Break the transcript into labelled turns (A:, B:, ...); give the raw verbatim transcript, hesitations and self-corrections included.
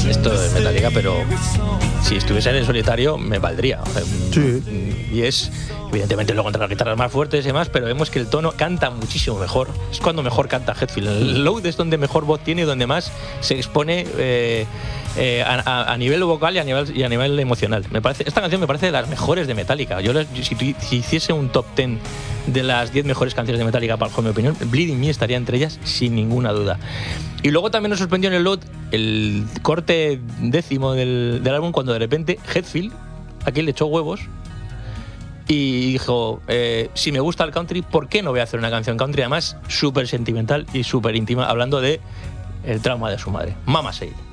A: esto es Metallica, pero si estuviese en solitario me valdría.
B: Sí.
A: Y es, evidentemente, luego entre las guitarras más fuertes y demás, pero vemos que el tono canta muchísimo mejor. Es cuando mejor canta Hetfield. El Load es donde mejor voz tiene y donde más se expone eh, eh, a, a, a nivel vocal y a nivel, y a nivel emocional. Me parece, esta canción me parece de las mejores de Metallica. Yo, si, si hiciese un top ten de las diez mejores canciones de Metallica, bajo mi opinión, Bleeding Me estaría entre ellas sin ninguna duda. Y luego también nos sorprendió en el Load el corte décimo del, del álbum, cuando de repente Hetfield aquí le echó huevos y dijo, eh, si me gusta el country, ¿por qué no voy a hacer una canción country? Además, súper sentimental y súper íntima, hablando de el trauma de su madre. Mama Said.